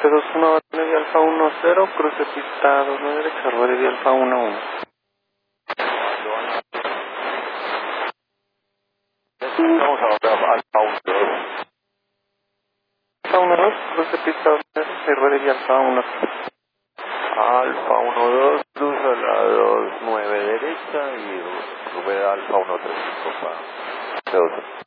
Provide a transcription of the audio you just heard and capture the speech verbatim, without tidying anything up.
dos uno, media alfa uno cero, cruce pista dos nueve derecha, rueda de alfa uno uno. Vamos ahora alfa uno dos. Alfa uno dos, cruce pista dos nueve derecha, rueda de alfa uno. Alfa uno dos, cruza la dos nueve derecha y rueda alfa uno tres, copa.